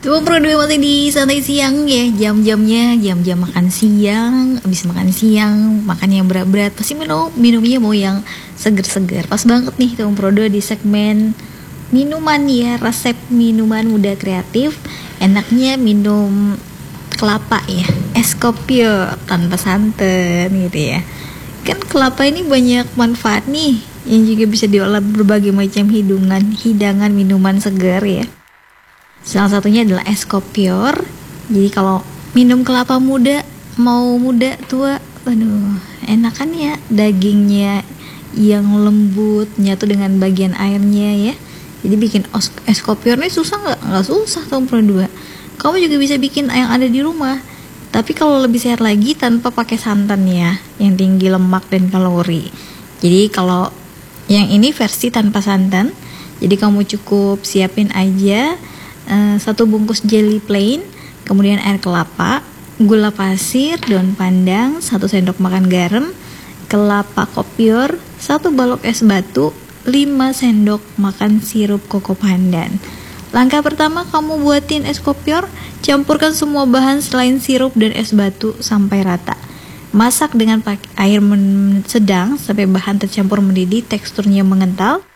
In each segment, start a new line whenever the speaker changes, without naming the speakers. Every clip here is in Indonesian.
Pro 2 masih di santai siang ya, jam-jamnya jam-jam makan siang. Abis makan siang, makan yang berat-berat, pasti minumnya mau yang seger-seger. Pas banget nih Pro 2 di segmen minuman ya, resep minuman muda kreatif. Enaknya minum kelapa ya, es kopi tanpa santan gitu ya. Kan kelapa ini banyak manfaat nih, yang juga bisa diolah berbagai macam hidangan minuman segar ya. Salah satunya adalah es kopior. Jadi kalau minum kelapa muda, mau muda tua, aduh enakan ya, dagingnya yang lembut nyatu dengan bagian airnya ya. Jadi bikin es kopior ini susah nggak susah Pro 2. Kamu juga bisa bikin yang ada di rumah. Tapi kalau lebih sehat lagi tanpa pakai santan ya, yang tinggi lemak dan kalori. Jadi kalau yang ini versi tanpa santan. Jadi kamu cukup siapin aja 1 bungkus jelly plain, kemudian air kelapa, gula pasir, daun pandan, 1 sendok makan garam, kelapa kopior, 1 balok es batu, 5 sendok makan sirup koko pandan. Langkah pertama kamu buatin es kopior, campurkan semua bahan selain sirup dan es batu sampai rata. Masak dengan air sedang sampai bahan tercampur mendidih, teksturnya mengental.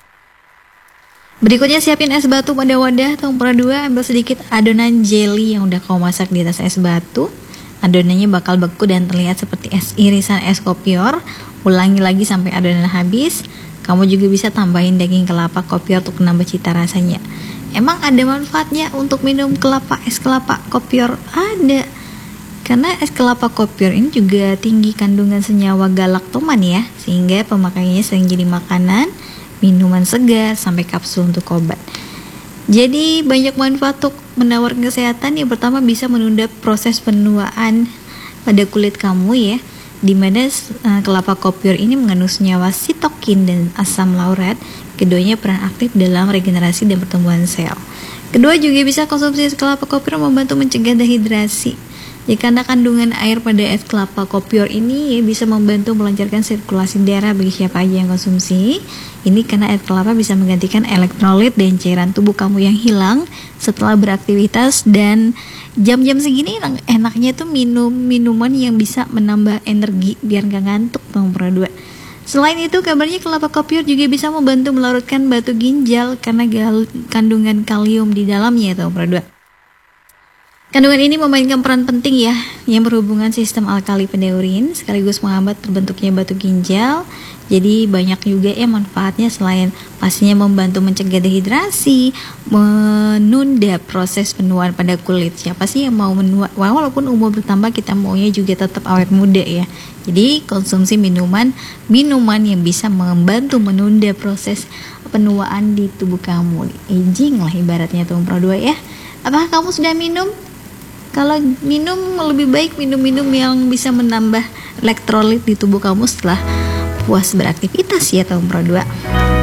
Berikutnya siapin es batu pada wadah Pro 2, ambil sedikit adonan jelly yang udah kamu masak di atas es batu. Adonannya bakal beku dan terlihat seperti irisan es kopior. Ulangi lagi sampai adonan habis. Kamu juga bisa tambahin daging kelapa kopior untuk menambah cita rasanya. Emang ada manfaatnya untuk minum es kelapa kopior? Ada. Karena es kelapa kopior ini juga tinggi kandungan senyawa galaktoman ya, sehingga pemakaiannya sering jadi makanan, minuman segar, sampai kapsul untuk obat. Jadi banyak manfaat untuk menawarkan kesehatan. Yang pertama bisa menunda proses penuaan pada kulit kamu ya, dimana kelapa kopior ini mengandung senyawa sitokin dan asam laurat. Keduanya peran aktif dalam regenerasi dan pertumbuhan sel. Kedua juga bisa konsumsi es kelapa kopior membantu mencegah dehidrasi. Ya, karena kandungan air pada es kelapa kopior ini ya, bisa membantu melancarkan sirkulasi darah bagi siapa aja yang konsumsi. Ini karena air kelapa bisa menggantikan elektrolit dan cairan tubuh kamu yang hilang setelah beraktivitas. Dan jam-jam segini enaknya tuh minum minuman yang bisa menambah energi biar gak ngantuk Pro 2. Selain itu, kabarnya kelapa kopior juga bisa membantu melarutkan batu ginjal karena kandungan kalium di dalamnya Pro 2. Kandungan ini memainkan peran penting ya, yang berhubungan sistem alkali pada urin, sekaligus menghambat terbentuknya batu ginjal. Jadi banyak juga ya manfaatnya, selain pastinya membantu mencegah dehidrasi, menunda proses penuaan pada kulit. Siapa sih yang mau menua? Walaupun umur bertambah, kita maunya juga tetap awet muda ya. Jadi konsumsi minuman yang bisa membantu menunda proses penuaan di tubuh kamu. Aging lah ibaratnya Pro 2 ya. Apakah kamu sudah minum? Kalau minum, lebih baik minum-minum yang bisa menambah elektrolit di tubuh kamu setelah puas beraktivitas ya Pro 2.